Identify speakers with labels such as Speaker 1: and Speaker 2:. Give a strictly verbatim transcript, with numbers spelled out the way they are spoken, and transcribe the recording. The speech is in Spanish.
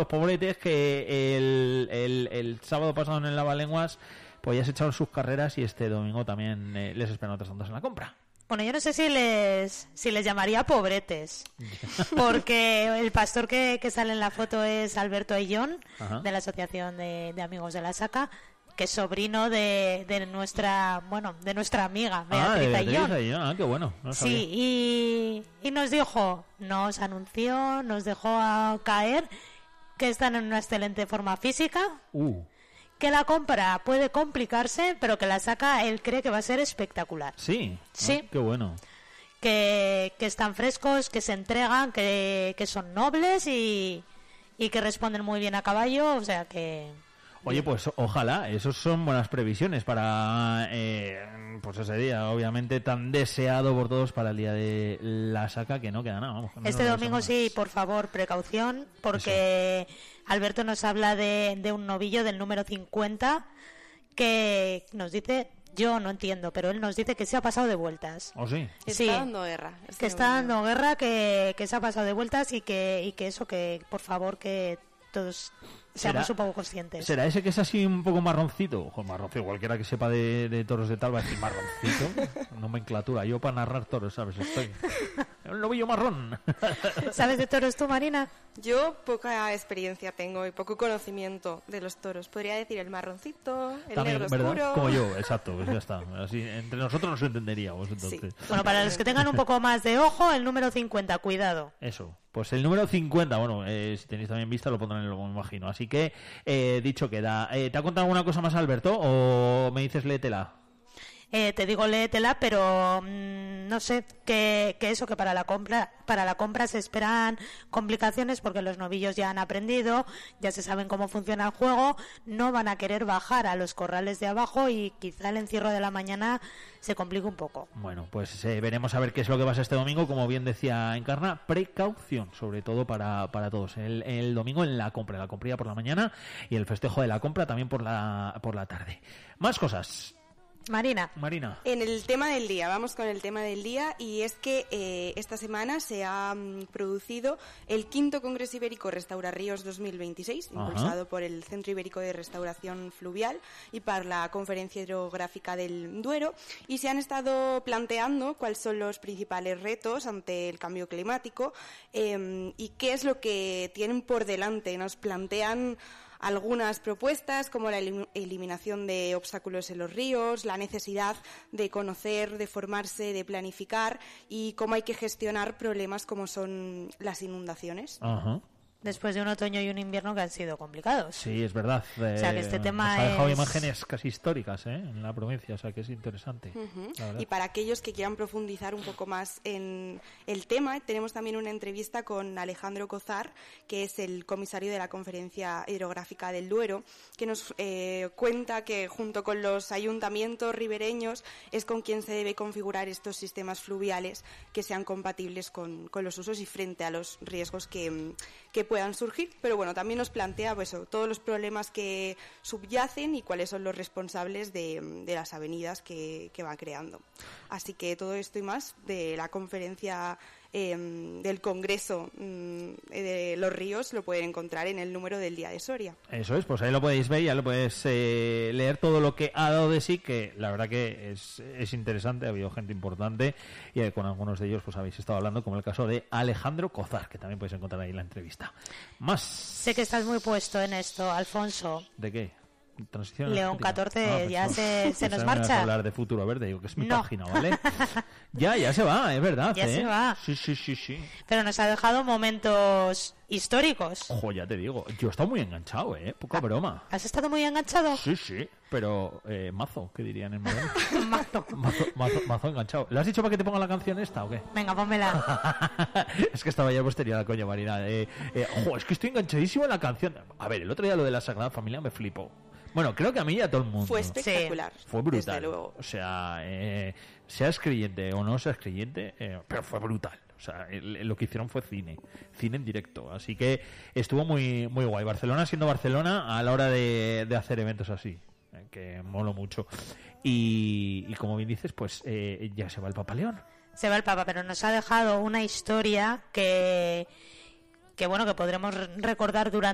Speaker 1: los pobretes que el, el, el sábado pasado en el Lavalenguas pues ya se echaron sus carreras y este domingo también eh, les esperan otras tantas en la compra.
Speaker 2: Bueno, yo no sé si les si les llamaría pobretes, porque el pastor que, que sale en la foto es Alberto Ayllón, Ajá. de la Asociación de, de Amigos de la Saca, que es sobrino de, de nuestra, bueno, de nuestra amiga Beatriz Ayllón.
Speaker 1: Ah, ah, qué bueno. No sabía.
Speaker 2: Sí, y, y nos dijo, nos anunció, nos dejó a caer que están en una excelente forma física.
Speaker 1: Uh.
Speaker 2: Que la compra puede complicarse, pero que la Saca él cree que va a ser espectacular.
Speaker 1: Sí,
Speaker 2: sí,
Speaker 1: oh, qué bueno.
Speaker 2: Que, que están frescos, que se entregan, que, que son nobles y, y que responden muy bien a caballo, o sea que...
Speaker 1: Oye, pues ojalá, esos son buenas previsiones para eh, pues ese día, obviamente tan deseado por todos para el día de la Saca, que no queda nada. Vamos,
Speaker 2: este domingo sí, por favor, precaución, porque Eso. Alberto nos habla de, de un novillo del número cincuenta que nos dice, yo no entiendo, pero él nos dice que se ha pasado de vueltas.
Speaker 1: ¿Oh, sí?
Speaker 2: Sí,
Speaker 3: está dando guerra.
Speaker 2: Este que está novillo. dando guerra, que, que se ha pasado de vueltas y que, y que eso, que por favor, que todos... seamos un poco conscientes.
Speaker 1: ¿Será ese que es así un poco marroncito? Ojo, marroncito, cualquiera que sepa de, de toros de tal va a decir marroncito. Nomenclatura, yo para narrar toros, ¿sabes? Estoy... un novillo marrón.
Speaker 2: ¿Sabes de toros tú, Marina?
Speaker 3: Yo poca experiencia tengo y poco conocimiento de los toros. Podría decir el marroncito, el
Speaker 1: También,
Speaker 3: negro
Speaker 1: ¿verdad?
Speaker 3: oscuro.
Speaker 1: Como yo, exacto, pues ya está. Así, entre nosotros nos entenderíamos, entonces.
Speaker 3: Sí.
Speaker 2: Bueno, para los que tengan un poco más de ojo, el número cincuenta, cuidado.
Speaker 1: Eso. Pues el número cincuenta, bueno, eh, si tenéis también vista lo pondrán en el logo, me imagino. Así que, eh, dicho queda. Eh, ¿Te ha contado alguna cosa más, Alberto? ¿O me dices léetela?
Speaker 2: Eh, te digo léetela, pero mmm, no sé, que, que eso, que para la compra para la compra se esperan complicaciones porque los novillos ya han aprendido, ya se saben cómo funciona el juego, no van a querer bajar a los corrales de abajo y quizá el encierro de la mañana se complique un poco.
Speaker 1: Bueno, pues eh, veremos a ver qué es lo que pasa este domingo. Como bien decía Encarna, precaución, sobre todo para, para todos. El, el domingo en la compra, la comprilla por la mañana y el festejo de la compra también por la, por la tarde. Más cosas.
Speaker 2: Marina.
Speaker 1: Marina.
Speaker 3: En el tema del día, vamos con el tema del día, y es que eh, esta semana se ha um, producido el quinto Congreso Ibérico Restaura Ríos dos mil veintiséis, Ajá. impulsado por el Centro Ibérico de Restauración Fluvial y por la Conferencia Hidrográfica del Duero, y se han estado planteando cuáles son los principales retos ante el cambio climático eh, y qué es lo que tienen por delante. Nos plantean algunas propuestas como la eliminación de obstáculos en los ríos, la necesidad de conocer, de formarse, de planificar y cómo hay que gestionar problemas como son las inundaciones.
Speaker 1: Ajá.
Speaker 2: Después de un otoño y un invierno que han sido complicados.
Speaker 1: Sí, es verdad.
Speaker 2: Eh, o sea, que este tema
Speaker 1: nos ha dejado
Speaker 2: es...
Speaker 1: imágenes casi históricas ¿eh? en la provincia, o sea, que es interesante.
Speaker 3: Uh-huh. Y para aquellos que quieran profundizar un poco más en el tema, tenemos también una entrevista con Alejandro Cozar, que es el comisario de la Conferencia Hidrográfica del Duero, que nos eh, cuenta que junto con los ayuntamientos ribereños es con quien se debe configurar estos sistemas fluviales que sean compatibles con, con los usos y frente a los riesgos que, que puedan surgir, pero bueno, también nos plantea pues, todos los problemas que subyacen y cuáles son los responsables de, de las avenidas que, que va creando. Así que todo esto y más de la conferencia eh, del Congreso eh, de los Ríos lo pueden encontrar en el número del Día de Soria.
Speaker 1: Eso es, pues ahí lo podéis ver, ya lo podéis eh, leer todo lo que ha dado de sí, que la verdad que es, es interesante, ha habido gente importante y eh, con algunos de ellos pues habéis estado hablando, como el caso de Alejandro Cozar, que también podéis encontrar ahí en la entrevista. Más.
Speaker 2: Sé que estás muy puesto en esto, Alfonso.
Speaker 1: ¿De qué? Transición
Speaker 2: León catorce ah, ya
Speaker 1: no.
Speaker 2: se, se nos
Speaker 1: me
Speaker 2: marcha.
Speaker 1: Vas a hablar de Futuro Verde, digo que es mi
Speaker 2: no.
Speaker 1: página, ¿vale? ya, ya se va, es verdad.
Speaker 2: Ya
Speaker 1: ¿eh?
Speaker 2: se va.
Speaker 1: Sí, sí, sí, sí.
Speaker 2: Pero nos ha dejado momentos históricos.
Speaker 1: Ojo, ya te digo, yo he estado muy enganchado, ¿eh? Poca ah, broma.
Speaker 2: ¿Has estado muy enganchado?
Speaker 1: Sí, sí, pero eh, mazo, ¿qué dirían en Madrid?
Speaker 2: mazo.
Speaker 1: mazo. Mazo, mazo enganchado. ¿Le has dicho para que te ponga la canción esta o qué?
Speaker 2: Venga, pónmela.
Speaker 1: Es que estaba ya pues tenía la coña, Marina. Eh, eh, ojo, es que estoy enganchadísimo en la canción. A ver, el otro día lo de la Sagrada Familia me flipó. Bueno, creo que a mí y a todo el mundo.
Speaker 3: Fue espectacular.
Speaker 1: Sí. Fue brutal. O sea, eh, seas creyente o no seas creyente, eh, pero fue brutal. O sea, el, lo que hicieron fue cine, cine en directo. Así que estuvo muy muy guay. Barcelona siendo Barcelona a la hora de, de hacer eventos así, eh, que moló mucho. Y, y como bien dices, pues eh, ya se va el Papa León.
Speaker 2: Se va el Papa, pero nos ha dejado una historia que, que bueno, que podremos recordar durante